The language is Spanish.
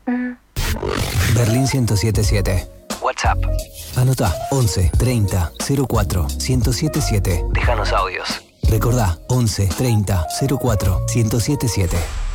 Berlín 1077. WhatsApp. Anotá 11 30 04 1077. Déjanos audios. Recordá 11 30 04 1077.